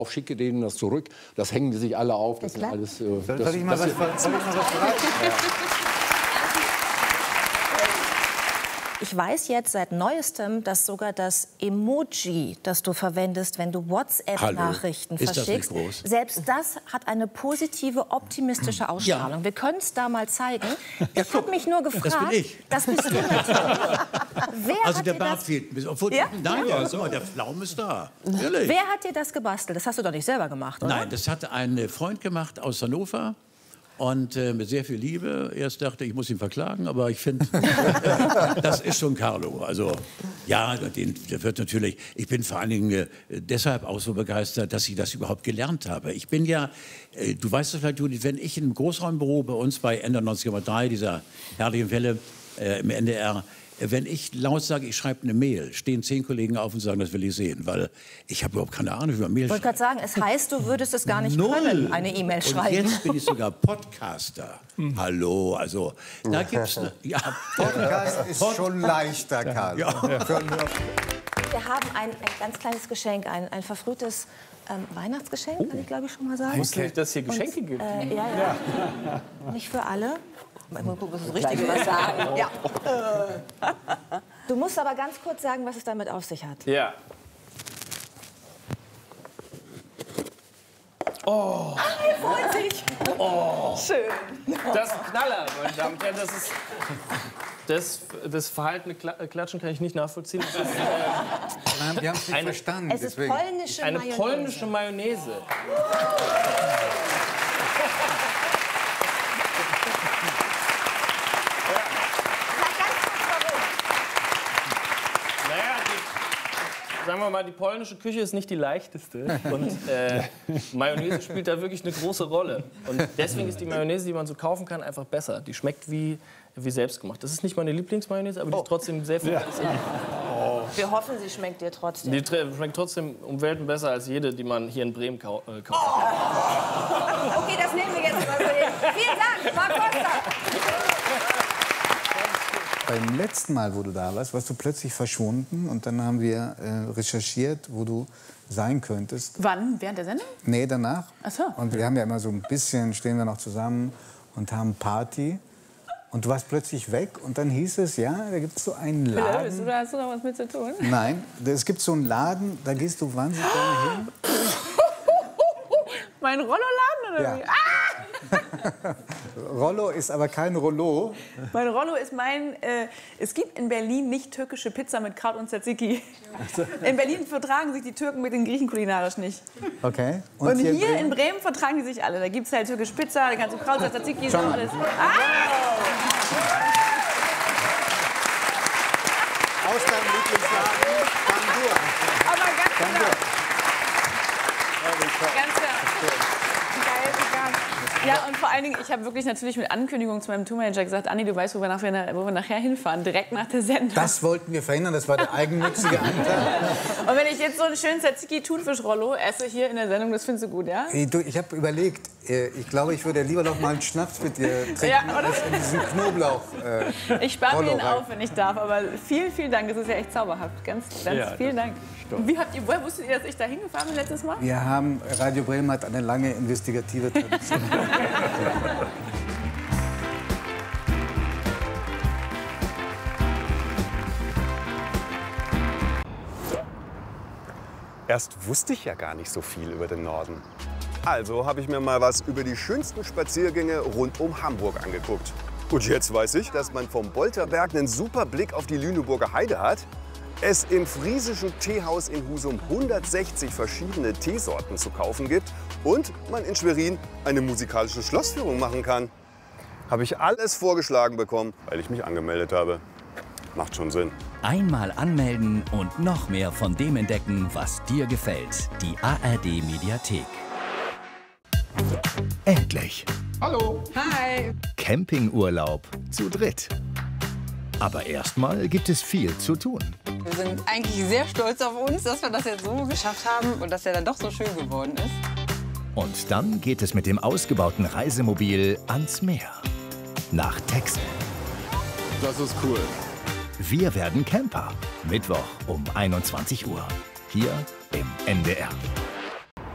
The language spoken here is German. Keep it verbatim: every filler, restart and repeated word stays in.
schicke denen das zurück. Das hängen die sich alle auf. Das sind alles, äh, Soll, das, soll ich mal das, was, das, soll ich mal was fragen? Ja. Ich weiß jetzt seit Neuestem, dass sogar das Emoji, das du verwendest, wenn du WhatsApp-Nachrichten verschickst, groß? selbst das hat eine positive, optimistische Ausstrahlung. Ja. Wir können es da mal zeigen. Ich habe mich nur gefragt, das bin ich. Das bist du natürlich. Wer also hat der dir Bart das... fehlt ein bisschen. Obwohl, Ja? Nein, ja, so, der Pflaum ist da. Ehrlich. Wer hat dir das gebastelt? Das hast du doch nicht selber gemacht, oder? Nein, das hat ein Freund gemacht aus Hannover. Und äh, mit sehr viel Liebe. Erst dachte ich, ich muss ihn verklagen, aber ich finde, das ist schon Carlo. Also ja, den, der wird natürlich. Ich bin vor allen Dingen äh, deshalb auch so begeistert, dass ich das überhaupt gelernt habe. Ich bin ja, äh, du weißt es vielleicht, Judith, wenn ich im Großraumbüro bei uns bei Ender neunzig Komma drei, dieser herrlichen Welle äh, im N D R, wenn ich laut sage, ich schreibe eine Mail, stehen zehn Kollegen auf und sagen, das will ich sehen, weil ich habe überhaupt keine Ahnung, wie man Mail schreibt. Ich wollte gerade sagen, es heißt, du würdest es gar nicht Null. können, eine E-Mail schreiben. Und jetzt bin ich sogar Podcaster. Hm. Hallo, also da gibt's ne, ja, Podcast ist Pod schon leichter, Karl. Ja. Wir haben ein, ein ganz kleines Geschenk, ein, ein verfrühtes ähm, Weihnachtsgeschenk, oh. kann ich glaube ich schon mal sagen. Wusste nicht, dass es hier Geschenke und, gibt. Äh, ja, ja. ja. Nicht für alle. Mal gucken, was das Richtige was sagen. Ja. Du musst aber ganz kurz sagen, was es damit auf sich hat. Ja. Oh. Ach, er freut sich. Oh. Schön. Das ist ein Knaller, meine Damen und Herren. Das ist das, das verhaltene Klatschen kann ich nicht nachvollziehen. Das ist, äh, wir haben es nicht eine, verstanden. Es ist deswegen. polnische eine Mayonnaise. polnische Mayonnaise. Sagen wir mal, die polnische Küche ist nicht die leichteste und äh, Mayonnaise spielt da wirklich eine große Rolle. Und deswegen ist die Mayonnaise, die man so kaufen kann, einfach besser. Die schmeckt wie, wie selbstgemacht. Das ist nicht meine Lieblingsmayonnaise, aber die ist trotzdem sehr viel besser. Oh. Wir hoffen, sie schmeckt dir trotzdem. Die schmeckt trotzdem um Welten besser als jede, die man hier in Bremen kau äh, kauft. Oh. Okay, das nehmen wir jetzt mal für den. Vielen Dank, Marc Costa. Beim letzten Mal, wo du da warst, warst du plötzlich verschwunden und dann haben wir äh, recherchiert, wo du sein könntest. Wann? Während der Sendung? Nee, danach. Ach so. Und wir haben ja immer so ein bisschen, stehen wir noch zusammen und haben Party. Und du warst plötzlich weg und dann hieß es, ja, da gibt es so einen Laden. Oder hast du noch was mit zu tun? Nein, es gibt so einen Laden, da gehst du wahnsinnig gerne hin. Mein Rollo-Laden oder Ja. wie? Ah! Rollo ist aber kein Rollo. Mein Rollo ist mein... Äh, es gibt in Berlin nicht türkische Pizza mit Kraut und Tzatziki. In Berlin vertragen sich die Türken mit den Griechen kulinarisch nicht. Okay. Und, und hier, hier in, Bremen? in Bremen vertragen die sich alle. Da gibt es halt türkische Pizza, da kannst du Kraut, Tzatziki, so alles. Ah! Aus deinem Lieblingsladen, Bandur. Aber ganz genau. Ganz genau. Geil, geil. Ja, und vor allen Dingen, ich habe wirklich natürlich mit Ankündigung zu meinem Tourmanager gesagt, Anni, du weißt, wo wir, nachher, wo wir nachher hinfahren, direkt nach der Sendung. Das wollten wir verhindern, das war der eigennützige Anteil. Und wenn ich jetzt so einen schönen Tzatziki-Thunfisch-Rollo esse hier in der Sendung, das findest du gut, ja? Ich, ich habe überlegt, ich glaube, ich würde lieber noch mal einen Schnaps mit dir trinken, ja, als in diesen Knoblauch. Äh, ich spare mir ihn rein. auf, wenn ich darf, aber vielen, vielen Dank, das ist ja echt zauberhaft. Ganz, ganz ja, vielen Dank. Wie habt ihr, woher wusstet ihr, dass ich da hingefahren bin letztes Mal? Wir haben, Radio Bremen hat eine lange investigative Tradition. Erst wusste ich ja gar nicht so viel über den Norden. Also habe ich mir mal was über die schönsten Spaziergänge rund um Hamburg angeguckt. Und jetzt weiß ich, dass man vom Bolterberg einen super Blick auf die Lüneburger Heide hat, es im friesischen Teehaus in Husum hundertsechzig verschiedene Teesorten zu kaufen gibt und man in Schwerin eine musikalische Schlossführung machen kann. Habe ich alles vorgeschlagen bekommen, weil ich mich angemeldet habe. Macht schon Sinn. Einmal anmelden und noch mehr von dem entdecken, was dir gefällt. Die A R D Mediathek. Endlich. Hallo. Hi. Campingurlaub zu dritt. Aber erstmal gibt es viel zu tun. Wir sind eigentlich sehr stolz auf uns, dass wir das jetzt so geschafft haben und dass er dann doch so schön geworden ist. Und dann geht es mit dem ausgebauten Reisemobil ans Meer. Nach Texel. Das ist cool. Wir werden Camper. Mittwoch um einundzwanzig Uhr. Hier im N D R.